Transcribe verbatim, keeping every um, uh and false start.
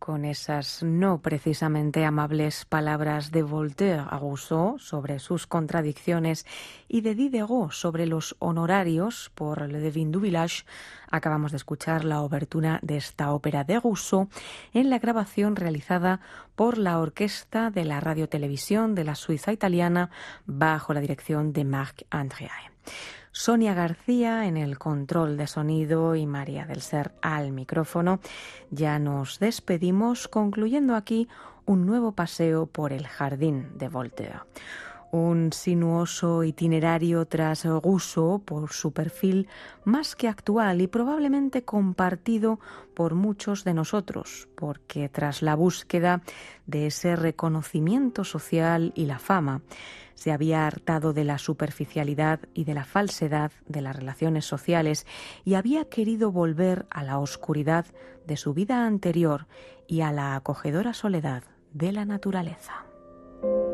con esas no precisamente amables palabras de Voltaire a Rousseau sobre sus contradicciones y de Diderot sobre los honorarios por Le Devin du Village, acabamos de escuchar la obertura de esta ópera de Rousseau en la grabación realizada por la Orquesta de la Radio-Televisión de la Suiza italiana bajo la dirección de Marc Andréae. Sonia García en el control de sonido y María del Ser al micrófono. Ya nos despedimos concluyendo aquí un nuevo paseo por el jardín de Voltaire. Un sinuoso itinerario tras Rousseau por su perfil más que actual y probablemente compartido por muchos de nosotros, porque tras la búsqueda de ese reconocimiento social y la fama, se había hartado de la superficialidad y de la falsedad de las relaciones sociales y había querido volver a la oscuridad de su vida anterior y a la acogedora soledad de la naturaleza.